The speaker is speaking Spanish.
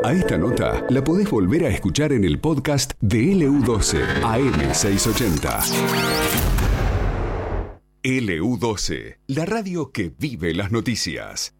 A esta nota la podés volver a escuchar en el podcast de LU12 AM680. LU12, la radio que vive las noticias.